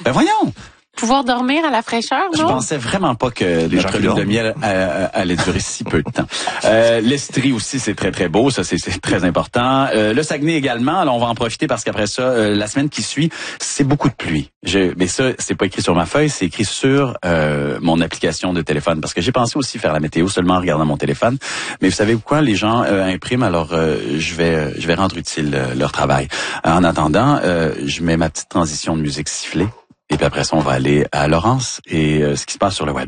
Ben voyons! Pouvoir dormir à la fraîcheur, non? Je pensais vraiment pas que notre lune de miel allait durer si peu de temps. L'Estrie aussi, c'est très, très beau. Ça, c'est très important. Le Saguenay également. Alors, on va en profiter parce qu'après ça, la semaine qui suit, c'est beaucoup de pluie. Mais ça, c'est pas écrit sur ma feuille, c'est écrit sur mon application de téléphone. Parce que j'ai pensé aussi faire la météo seulement en regardant mon téléphone. Mais vous savez quoi? Les gens impriment, alors je vais rendre utile leur travail. En attendant, je mets ma petite transition de musique sifflée. Et puis après ça, on va aller à Laurence et ce qui se passe sur le web.